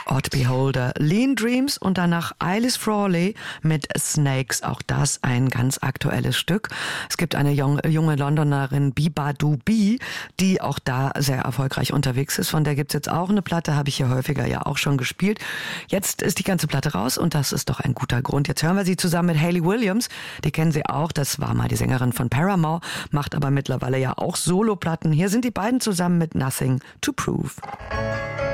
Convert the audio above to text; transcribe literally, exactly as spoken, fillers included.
Odd Beholder, Lean Dreams und danach Eilish Frawley mit Snakes. Auch das ein ganz aktuelles Stück. Es gibt eine junge Londonerin, Bibadoo B, die auch da sehr erfolgreich unterwegs ist. Von der gibt's jetzt auch eine Platte, habe ich hier häufiger ja auch schon gespielt. Jetzt ist die ganze Platte raus und das ist doch ein guter Grund. Jetzt hören wir sie zusammen mit Hayley Williams. Die kennen Sie auch, das war mal die Sängerin von Paramore, macht aber mittlerweile ja auch Soloplatten. Hier sind die beiden zusammen mit Nothing to Prove.